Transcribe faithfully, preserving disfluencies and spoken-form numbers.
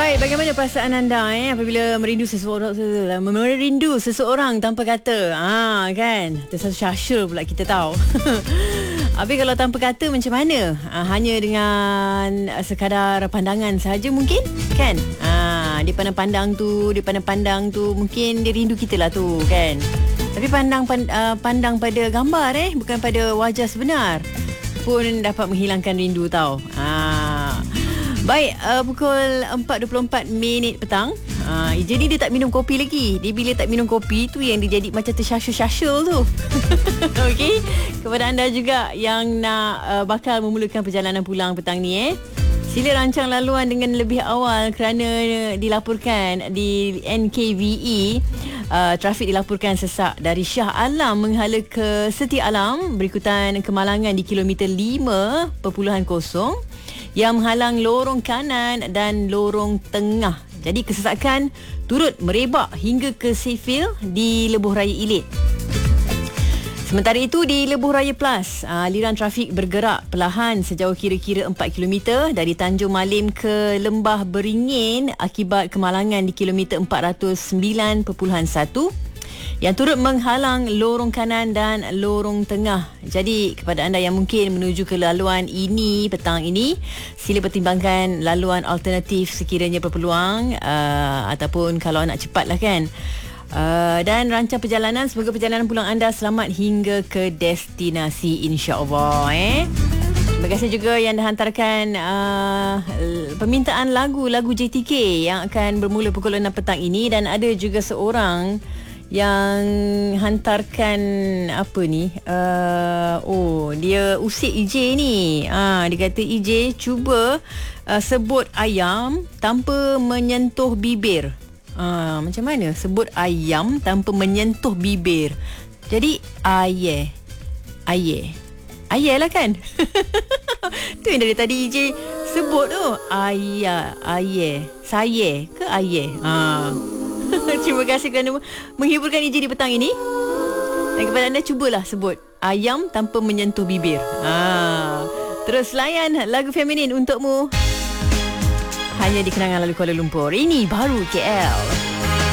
Baik, bagaimana perasaan anda eh apabila merindu seseorang merindu seseorang tanpa kata? Ah kan. Tersyasya pula kita tahu. Habis kalau tanpa kata macam mana? Ah, hanya dengan sekadar pandangan saja mungkin kan? Ah, dia pandang-pandang tu, dia pandang-pandang tu mungkin dia rindu kita lah tu kan. Tapi pandang uh, pandang pada gambar eh, bukan pada wajah sebenar pun dapat menghilangkan rindu tau. Ah. Baik, uh, pukul empat dua puluh empat minit petang. Uh, jadi dia tak minum kopi lagi. Dia bila tak minum kopi tu yang dia jadi macam tersyasya-syasya tu. Okey. Kepada anda juga yang nak uh, bakal memulakan perjalanan pulang petang ni eh. Sila rancang laluan dengan lebih awal kerana dilaporkan di N K V E uh, trafik dilaporkan sesak dari Shah Alam menghala ke Setia Alam berikutan kemalangan di kilometer lima titik kosong yang menghalang lorong kanan dan lorong tengah. Jadi kesesakan turut merebak hingga ke Seyfield di Lebuh Raya Ilit. Sementara itu di Lebuh Raya Plus, aliran trafik bergerak perlahan sejauh kira-kira empat kilometer dari Tanjung Malim ke Lembah Beringin akibat kemalangan di kilometer empat ratus sembilan titik satu yang turut menghalang lorong kanan dan lorong tengah. Jadi kepada anda yang mungkin menuju ke laluan ini petang ini, sila pertimbangkan laluan alternatif sekiranya berpeluang uh, ataupun kalau nak cepat lah kan. Uh, dan rancang perjalanan, semoga perjalanan pulang anda selamat hingga ke destinasi insya-Allah eh. Terima kasih juga yang dah hantarkan uh, permintaan lagu-lagu J T K yang akan bermula pukul enam petang ini, dan ada juga seorang yang hantarkan apa ni, uh, oh dia usik E J ni. Ah, dia kata E J cuba uh, sebut ayam tanpa menyentuh bibir. Ah, macam mana sebut ayam tanpa menyentuh bibir? Jadi aye, aye, aye lah kan. Tu yang dari tadi E J sebut tu, ayah, aye, saya ke aye. Ah. Terima kasih kerana menghiburkan E J di petang ini. Dan kepada anda, cubalah sebut ayam tanpa menyentuh bibir. Ah. Terus layan lagu feminin untukmu hanya di Kenangan Lalu Kuala Lumpur. Ini baru K L.